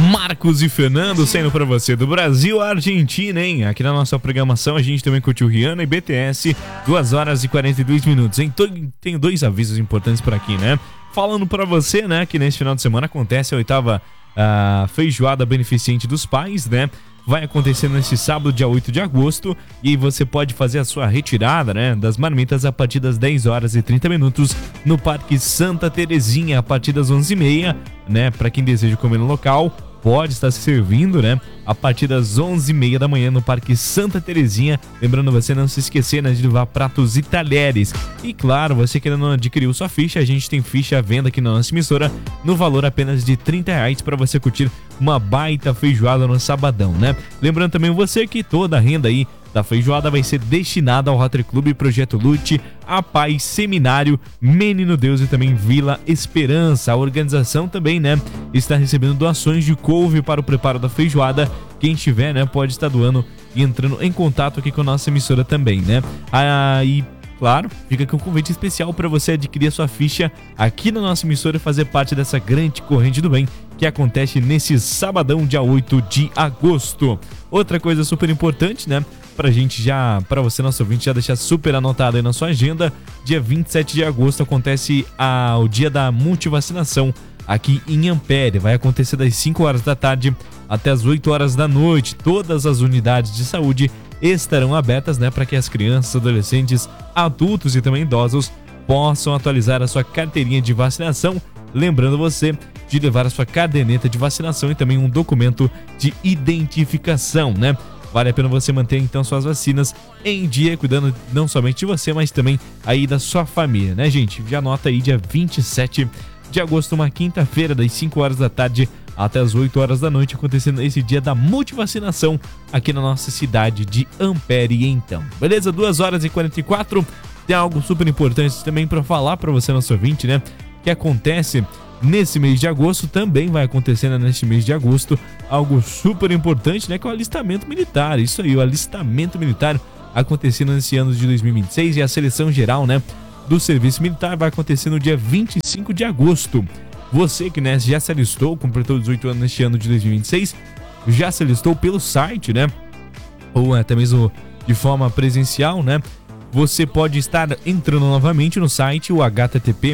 Marcos e Fernando saindo pra você do Brasil à Argentina, hein? Aqui na nossa programação a gente também curtiu Rihanna e BTS, 2 horas e 42 minutos, hein? Tenho 2 avisos importantes por aqui, né? Falando pra você, né, que nesse final de semana acontece a 8ª feijoada beneficente dos pais, né? Vai acontecer nesse sábado, dia 8 de agosto, e você pode fazer a sua retirada, né, das marmitas a partir das 10 horas e 30 minutos no Parque Santa Terezinha, a partir das 11h30, né, para quem deseja comer no local, pode estar se servindo, né, a partir das 11h30 da manhã no Parque Santa Terezinha. Lembrando você não se esquecer, né, de levar pratos e talheres. E claro, você que ainda não adquiriu sua ficha, a gente tem ficha à venda aqui na nossa emissora no valor apenas de R$30 para você curtir uma baita feijoada no sabadão, né? Lembrando também você que toda a renda aí da feijoada vai ser destinada ao Rotary Clube, Projeto Lute, A Paz, Seminário, Menino Deus e também Vila Esperança. A organização também, né, está recebendo doações de couve para o preparo da feijoada. Quem tiver, né, pode estar doando e entrando em contato aqui com a nossa emissora também, né? E claro, fica aqui um convite especial para você adquirir a sua ficha aqui na nossa emissora e fazer parte dessa grande corrente do bem que acontece nesse sabadão, dia 8 de agosto. Outra coisa super importante, né, para você, nosso ouvinte, já deixar super anotado aí na sua agenda, dia 27 de agosto acontece o dia da multivacinação aqui em Ampere. Vai acontecer das 5 horas da tarde até as 8 horas da noite. Todas as unidades de saúde estarão abertas, né, para que as crianças, adolescentes, adultos e também idosos possam atualizar a sua carteirinha de vacinação. Lembrando você de levar a sua caderneta de vacinação e também um documento de identificação, né? Vale a pena você manter então suas vacinas em dia, cuidando não somente de você, mas também aí da sua família, né, gente? Já anota aí, dia 27 de agosto, uma quinta-feira, das 5 horas da tarde até as 8 horas da noite, acontecendo esse dia da multivacinação aqui na nossa cidade de Ampere, então. Beleza? 2 horas e 44. Tem algo super importante também para falar para você, nosso ouvinte, né? Que acontece nesse mês de agosto, também vai acontecer neste mês de agosto algo super importante, né, que é o alistamento militar. Isso aí, o alistamento militar acontecendo nesse ano de 2026, e a seleção geral, né, do serviço militar vai acontecer no dia 25 de agosto. Você que, né, já se alistou, completou 18 anos neste ano de 2026, já se alistou pelo site, né, ou até mesmo de forma presencial, né, você pode estar entrando novamente no site, o http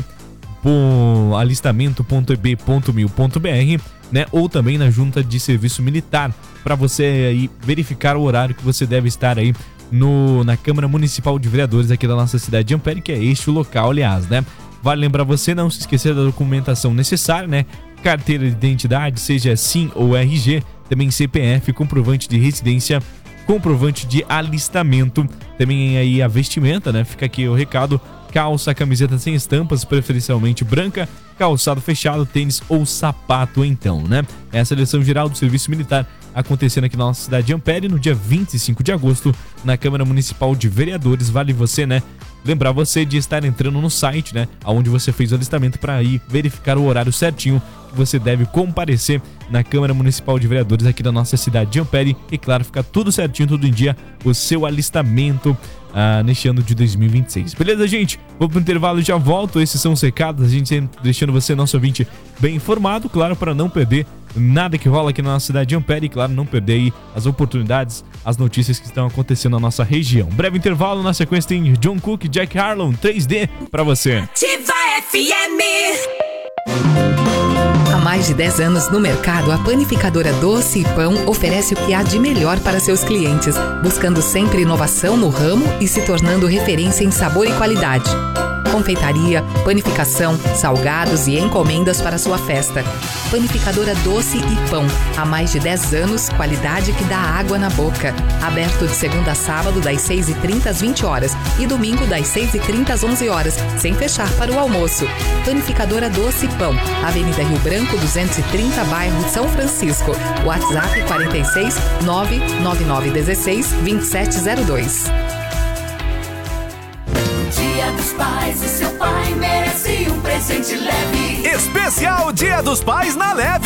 alistamento.eb.mil.br, né, ou também na junta de serviço militar, para você aí verificar o horário que você deve estar aí na Câmara Municipal de Vereadores aqui da nossa cidade de Ampere, que é este o local, aliás, né? Vale lembrar você não se esquecer da documentação necessária, né? Carteira de identidade, seja SIM ou RG, também CPF, comprovante de residência, comprovante de alistamento, também aí a vestimenta, né? Fica aqui o recado: calça, camiseta sem estampas, preferencialmente branca, calçado fechado, tênis ou sapato, então, né? É a seleção geral do serviço militar acontecendo aqui na nossa cidade de Ampere no dia 25 de agosto, na Câmara Municipal de Vereadores. Vale você, né, lembrar você de estar entrando no site, né, onde você fez o alistamento, para ir verificar o horário certinho que você deve comparecer na Câmara Municipal de Vereadores aqui da nossa cidade de Ampere. E claro, fica tudo certinho, tudo em dia, o seu alistamento neste ano de 2026. Beleza, gente? Vou pro intervalo e já volto. Esses são os recados, a gente deixando você, nosso ouvinte, bem informado, claro, para não perder nada que rola aqui na nossa cidade de Ampere, e claro, não perder aí as oportunidades, as notícias que estão acontecendo na nossa região. Breve intervalo, na sequência tem John Cook, Jack Harlow, 3D para você. Ativa FM. Há mais de 10 anos no mercado, a panificadora Doce e Pão oferece o que há de melhor para seus clientes, buscando sempre inovação no ramo e se tornando referência em sabor e qualidade. Confeitaria, panificação, salgados e encomendas para sua festa. Panificadora Doce e Pão. Há mais de 10 anos, qualidade que dá água na boca. Aberto de segunda a sábado, das 6h30 às 20 horas e domingo, das 6h30 às 11 horas, sem fechar para o almoço. Panificadora Doce e Pão. Avenida Rio Branco, 230, bairro São Francisco. WhatsApp 46 99916 2702. Dia dos Pais, e seu pai merece um presente leve. Especial Dia dos Pais na Leve.